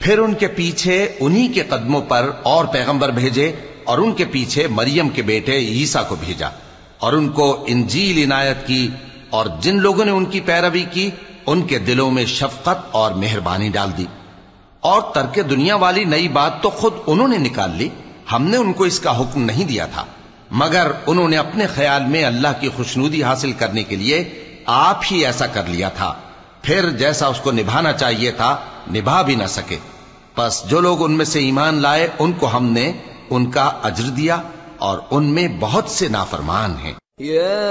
फिर उनके पीछे उन्हीं के कदमों पर और पैगंबर भेजे और उनके पीछे मरियम के बेटे ईसा को भेजा और उनको इंजील इनायत की, और जिन लोगों ने उनकी पैरवी की उनके दिलों में शफकत और मेहरबानी डाल दी। और तर्क दुनिया वाली नई बात तो खुद उन्होंने निकाल ली, हमने उनको इसका हुक्म नहीं दिया था, मगर उन्होंने अपने ख्याल में अल्लाह की खुशनुदी हासिल करने के लिए आप ही ऐसा कर लिया था। फिर जैसा उसको निभाना चाहिए था निभा भी ना सके। बस जो लोग उनमें से ईमान लाए उनको हमने उनका अज्र दिया और उनमें बहुत से नाफरमान हैं।